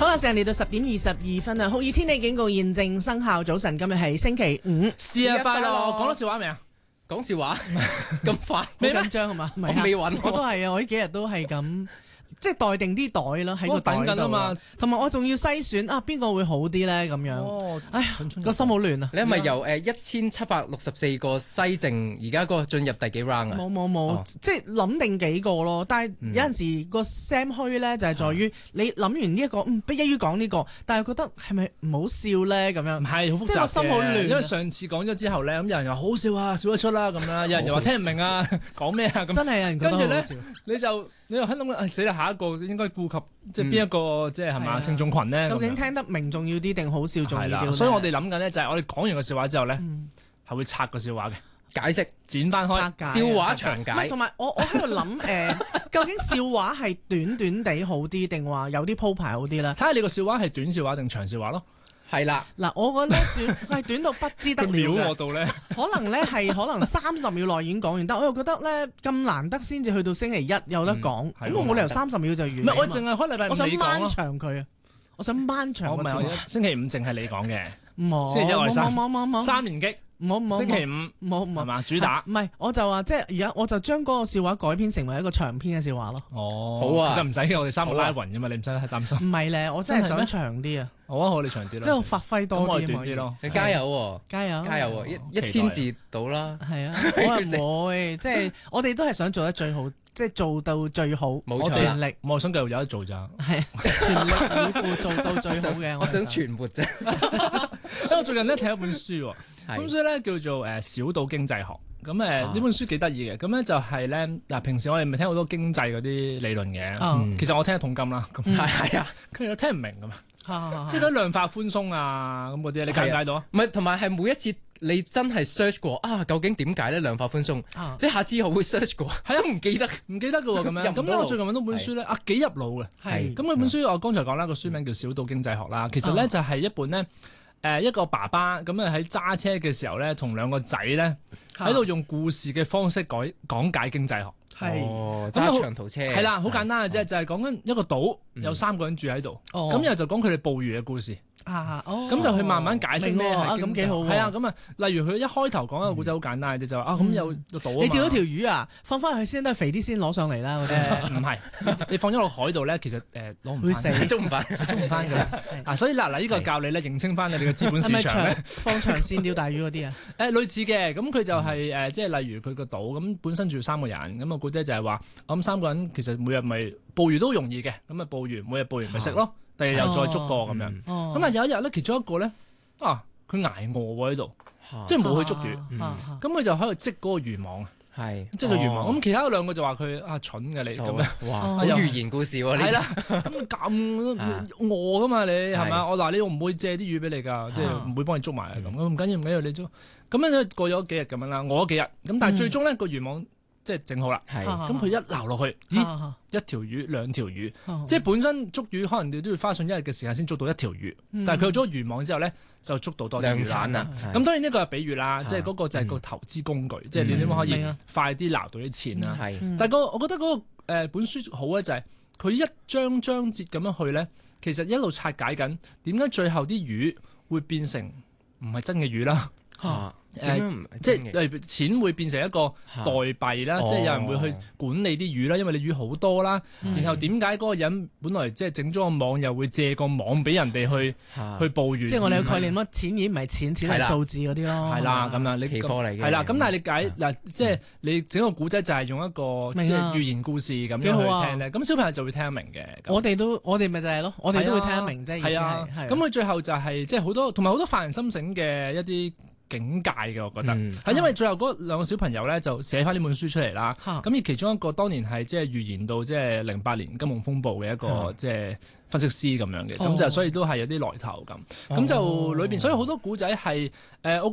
好啦，成日嚟到10:22啊，酷熱天氣警告現正生效。早晨，今日係星期五， 試日快樂！講咗笑話未啊？ 講笑話咁快， 好緊張係嘛？ 我未揾， 我都係啊！我呢幾日都係咁。即係待定啲袋咯，喺個袋等緊啊嘛， 同埋我仲要篩選啊，邊個會好啲咧？咁樣， 哦， 哎呀，個心好亂啊！ 你係咪由1764個西正，而家個進入第幾 round 啊？ 冇，即係諗定幾個咯。但係有陣時個 Sam 虛咧，就係在於你諗完呢一個，不一於講呢個，但係覺得係咪唔好笑咧？咁樣唔係好複雜嘅， 即係個心好亂。 因為上次講咗之後咧，咁有人又好笑啊，笑得出啦咁樣，有人又話聽唔明啊，講咩啊咁。 真係有人覺得好笑。跟住咧，你又喺諗死啦，下一個應該顧及即係邊一個即係係嘛聽眾群咧？ 究竟聽得明重要啲定好笑重要啲？ 所以我哋諗緊咧，就係我哋講完個笑話之後咧，係會拆個笑話嘅，解釋剪翻開笑話詳解。 同埋我喺度諗究竟笑話係短短地好啲，定話有啲鋪排好啲咧？ 睇下你個笑話係短笑話定長笑話咯。 係啦， 嗱，我覺得係短到不知得了嘅。 秒我到咧， 可能30秒內已經講完，但我又覺得咧咁難得先至去到星期一有得講，咁我冇理由30秒就完。唔係我淨係開禮拜五， 我想掹長佢啊！我想掹長個笑話。 星期五淨係你講嘅， 星期一我係三連擊。星期五係嘛主打？ 唔係，我就話即係而家我就將嗰個笑話改編成為一個長篇嘅笑話咯。 哦， 好啊， 其實唔使我哋三個拉勻啫嘛，你唔使太擔心。 唔係咧，我真係想長啲啊！ 好，你長啲咯， 即係發揮多啲短啲咯。 你加油喎！ 加油！ 加油喎！1000字到啦。 係啊，我唔會，即係我哋都係想做得最好，即係做到最好。 冇錯， 全力。 我想繼續有得做咋。 係全力以赴做到最好嘅。 我想存活啫。 因為我最近咧睇一本書，本書咧叫做小島經濟學。咁呢本書幾得意嘅，咁咧就係咧嗱，平時我哋咪聽好多經濟嗰啲理論嘅，其實我聽一桶金啦，咁係啊，佢哋聽唔明噶嘛，即係啲量化寬鬆啊咁嗰啲，你解唔解到啊？ 唔係，同埋係每一次你真係 search 過啊，究竟點解咧量化寬鬆？你下次又會 search 過，係啊，唔記得嘅喎咁樣。咁咧我最近揾到本書咧幾入腦嘅，係咁佢本書我剛才講啦，個書名叫《小島經濟學》啦，其實咧就係一本咧。一個爸爸咁喺揸車嘅時候咧，同兩個仔咧喺度用故事嘅方式講解經濟學。 係揸長途車係啦，好簡單嘅啫，就係講緊一個島有3個人住喺度，咁然後就講佢哋捕魚嘅故事。咁就去慢慢解釋咩係咁幾好。 係啊，咁例如佢一開頭講一個故仔好簡單嘅啫，就話咁有個島， 你釣咗條魚啊，放翻去先，都係肥啲先攞上嚟啦。 唔係，你放咗落海度咧，其實攞唔翻， 會捉唔翻㗎啦。所以嗱呢個教你咧認清翻你哋嘅資本市場咧， 放長線釣大魚嗰啲啊。 類似嘅，咁佢就係即係例如佢個島咁本身住3個人，咁個故仔就係話咁3個人其實每日咪捕魚都容易嘅，咁啊捕魚每日捕完咪食咯。第日又再捉過咁樣，咁啊有一日咧，其中一個咧佢捱餓喎喺度，即係冇去捉魚，咁佢就喺度織嗰個漁網，織個漁網。咁其他2個就話佢蠢嘅你咁樣， 哇，好寓言故事喎呢啲。係啦， 咁餓噶嘛你係咪？我話你唔會借啲魚俾你㗎，即係唔會幫你捉埋咁。唔緊要你捉。咁樣咧過咗幾日咁樣啦，餓咗幾日，咁但係最終咧個漁網即係整好啦，咁佢一撈落去，咦，1條魚2條魚，即係本身捉魚可能你都要花上1日嘅時間先捉到1條魚，但係佢有咗漁網之後咧，就捉到多啲魚產啦。咁當然呢個係比喻啦，即係嗰個就係個投資工具，即係你點樣可以快啲撈到啲錢啦。但係我覺得嗰個本書好咧，就係佢一章節咁樣去咧，其實一路拆解緊點解最後啲魚會變成唔係真嘅魚啦。即係例如錢會變成一個代幣啦，即係有人會去管理啲魚啦，因為你魚好多啦。然後點解嗰個人本來即係整咗個網，又會借個網俾人哋去捕魚？ 即係我哋嘅概念咯，錢已經唔係錢係數字嗰啲咯。 係啦，咁樣你期貨嚟嘅。 係啦，咁但係你解嗱，即係你整個古仔就係用一個即係寓言故事咁樣去聽咧，咁小朋友就會聽得明嘅。我哋咪就係咯，我哋都會聽得明啫。 係啊，咁佢最後就係即係好多同埋好多發人深省嘅一啲境界嘅，我覺得係因為最後嗰2個小朋友咧就寫翻呢本書出嚟啦。咁而其中一個當年係即係預言到即係08年金融風暴嘅一個即係分析師咁樣嘅，咁就所以都係有啲來頭咁。咁就裏邊所以好多古仔係我